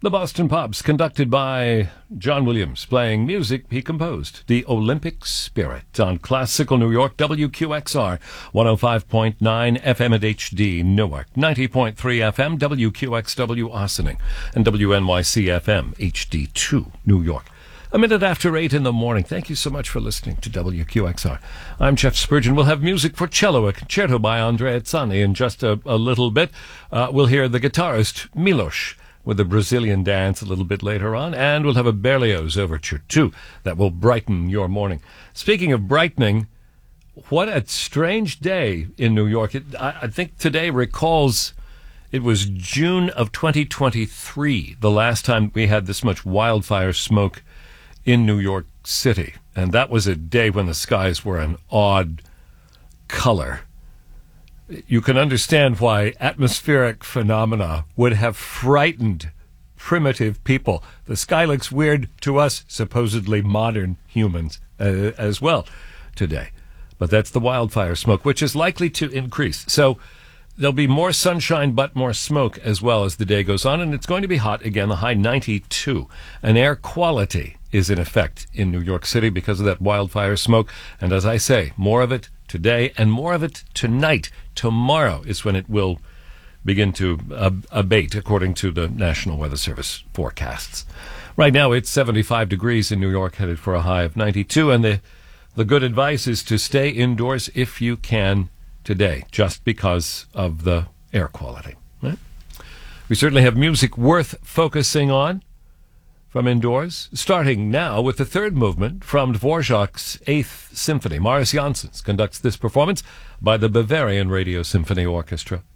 The Boston Pops, conducted by John Williams, playing music he composed, The Olympic Spirit, on Classical New York, WQXR, 105.9 FM at HD, Newark, 90.3 FM, WQXW, Ossining, and WNYC FM, HD2, New York. A minute after 8 in the morning. Thank you so much for listening to WQXR. I'm Jeff Spurgeon. We'll have music for cello, a concerto by Andrea Zani in just a little bit. We'll hear the guitarist Milos with a Brazilian dance a little bit later on, and we'll have a Berlioz Overture, too, that will brighten your morning. Speaking of brightening, what a strange day in New York. I think today recalls it was June of 2023, the last time we had this much wildfire smoke in New York City. And that was a day when the skies were an odd color. You can understand why atmospheric phenomena would have frightened primitive people. The sky looks weird to us, supposedly modern humans, as well today. But that's the wildfire smoke, which is likely to increase. So there'll be more sunshine, but more smoke as well as the day goes on. And it's going to be hot again, the high 92. And air quality is in effect in New York City because of that wildfire smoke. And as I say, more of it today and more of it tonight. Tomorrow is when it will begin to abate, according to the National Weather Service forecasts. Right now, it's 75 degrees in New York, headed for a high of 92. And the good advice is to stay indoors if you can today, just because of the air quality. Right? We certainly have music worth focusing on from indoors, starting now with the third movement from Dvorak's Eighth Symphony. Marius Janssens conducts this performance by the Bavarian Radio Symphony Orchestra.